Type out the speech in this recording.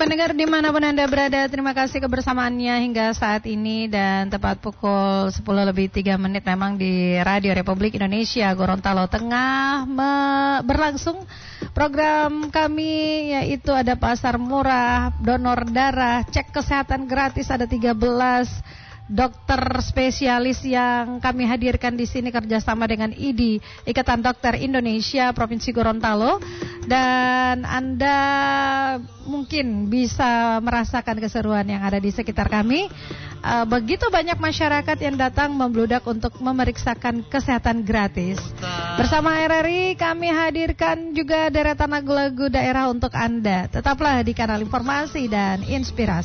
Pendengar dimanapun Anda berada, terima kasih kebersamaannya hingga saat ini. Dan tepat pukul 10:03 memang di Radio Republik Indonesia Gorontalo tengah berlangsung program kami, yaitu ada pasar murah, donor darah, cek kesehatan gratis. Ada 13 dokter spesialis yang kami hadirkan di sini kerjasama dengan IDI, Ikatan Dokter Indonesia Provinsi Gorontalo. Dan Anda mungkin bisa merasakan keseruan yang ada di sekitar kami. Begitu banyak masyarakat yang datang membludak untuk memeriksakan kesehatan gratis. Bersama RRI kami hadirkan juga deretan lagu-lagu daerah untuk Anda. Tetaplah di kanal informasi dan inspirasi.